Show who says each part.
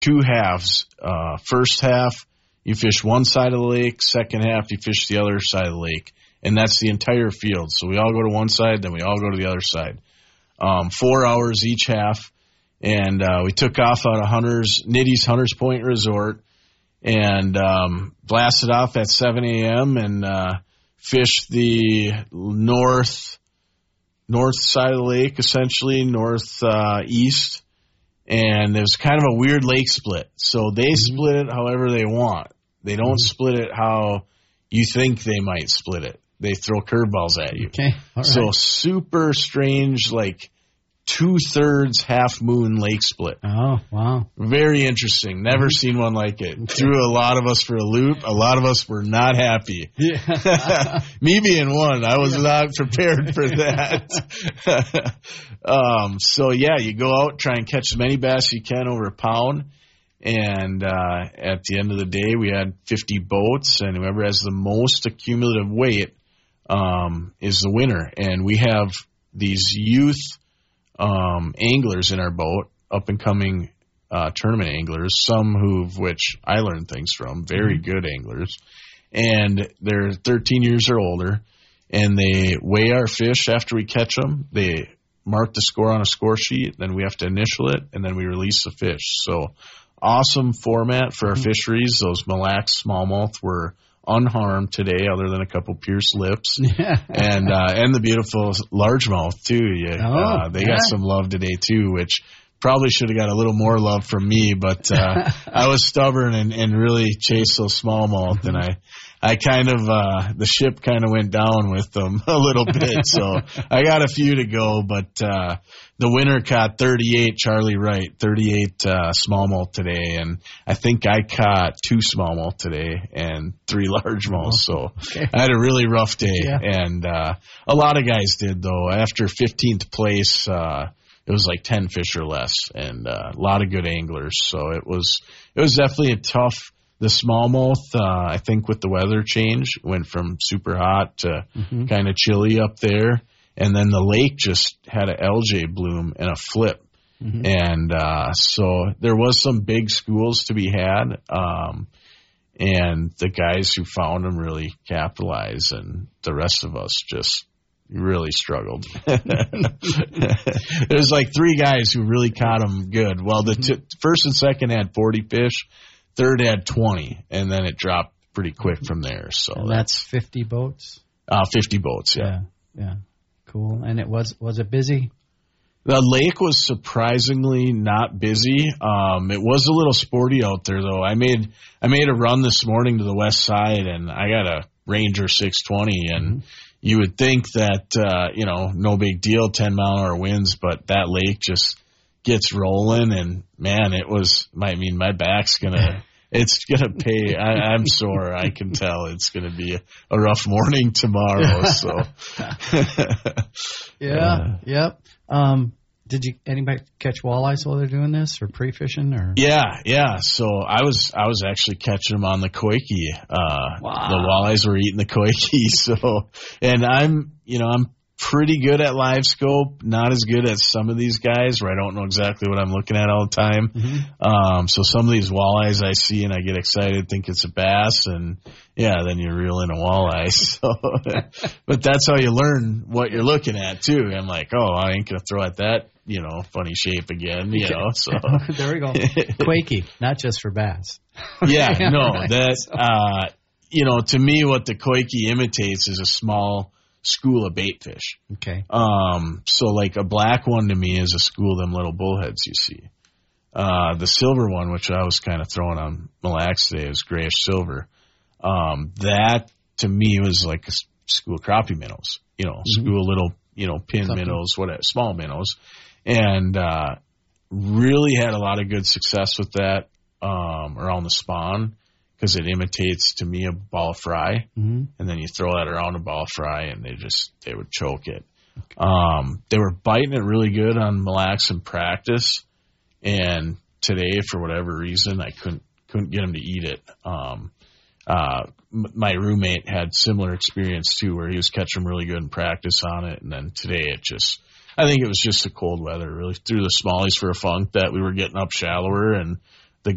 Speaker 1: 2 halves. First half, you fish one side of the lake. Second half, you fish the other side of the lake. And that's the entire field. So we all go to one side, then we all go to the other side. 4 hours each half. And we took off out of Nitty's Hunters Point Resort and blasted off at 7 a.m. and fished the north side of the lake, essentially, northeast. And it was kind of a weird lake split. So they split it however they want. They don't split it how you think they might split it. They throw curveballs at you.
Speaker 2: Okay. All right.
Speaker 1: So super strange, like 2/3 half moon lake split.
Speaker 2: Oh, wow.
Speaker 1: Very interesting. Never seen one like it.
Speaker 2: Okay.
Speaker 1: Threw a lot of us for a loop. A lot of us were not happy.
Speaker 2: Yeah.
Speaker 1: Me being one, I was not prepared for that. So yeah, you go out, try and catch as many bass you can over a pound. And at the end of the day, we had 50 boats, and whoever has the most accumulative weight is the winner. And we have these youth anglers in our boat, up and coming tournament anglers, some which I learned things from, very good anglers, and they're 13 years or older, and they weigh our fish after we catch them. They mark the score on a score sheet, then we have to initial it, and then we release the fish. So awesome format for our fisheries. Those Mille Lacs smallmouth were unharmed today, other than a couple pierced lips, and the beautiful largemouth too. They got some love today too, which probably should have got a little more love from me, but I was stubborn and really chased those smallmouth, and I kind of the ship kind of went down with them a little bit, so I got a few to go, but the winner caught 38, Charlie Wright, 38 smallmouth today, and I think I caught 2 smallmouth today and 3 largemouth, so I had a really rough day, and a lot of guys did, though. After 15th place, it was like 10 fish or less, and a lot of good anglers, so it was definitely a tough. The smallmouth, I think with the weather change, went from super hot to kind of chilly up there. And then the lake just had an LJ bloom and a flip. And so there was some big schools to be had. And the guys who found them really capitalized, and the rest of us just really struggled. There's like 3 guys who really caught them good. Well, the first and second had 40 fish. Third had 20, and then it dropped pretty quick from there. So
Speaker 2: and that's 50 boats?
Speaker 1: 50 boats, yeah.
Speaker 2: Cool. And it was it busy?
Speaker 1: The lake was surprisingly not busy. It was a little sporty out there, though. I made a run this morning to the west side, and I got a Ranger 620, and you would think that, no big deal, 10-mile-an-hour winds, but that lake just gets rolling, and man, my back's it's gonna pay. I'm sore. I can tell it's gonna be a rough morning tomorrow. So
Speaker 2: Yep. Did anybody catch walleyes while they're doing this, or pre-fishing, or?
Speaker 1: Yeah. So I was actually catching them on the Koike.
Speaker 2: Wow.
Speaker 1: The walleyes were eating the Koike. So, and I'm pretty good at live scope, not as good as some of these guys where I don't know exactly what I'm looking at all the time. So some of these walleyes I see and I get excited, think it's a bass, and then you reel in a walleye. So, but that's how you learn what you're looking at too. I'm like, I ain't gonna throw at that, funny shape again, so.
Speaker 2: There we go. Quakey, not just for bass.
Speaker 1: To me what the Koike imitates is a small school of bait fish.
Speaker 2: Okay.
Speaker 1: So like a black one to me is a school of them little bullheads you see. The silver one, which I was kind of throwing on Mille Lacs today, is grayish silver. That to me was like a school of crappie minnows, school of little, pin minnows, whatever, small minnows. And, really had a lot of good success with that, around the spawn, because it imitates, to me, a ball of fry. And then you throw that around a ball of fry, and they would choke it. They were biting it really good on Mille Lacs in practice, and today, for whatever reason, I couldn't get them to eat it. My roommate had similar experience, too, where he was catching them really good in practice on it, and then today I think it was just the cold weather really threw the smallies for a funk that we were getting up shallower, and